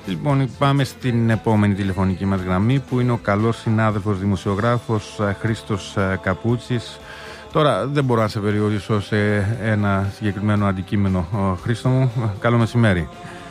Λοιπόν, πάμε στην επόμενη τηλεφωνική μας γραμμή, που είναι ο καλός συνάδελφος δημοσιογράφος Χρήστος Καπούτσης. Τώρα δεν μπορώ να σε περιορίσω σε ένα συγκεκριμένο αντικείμενο, Χρήστο μου. Καλό μεσημέρι.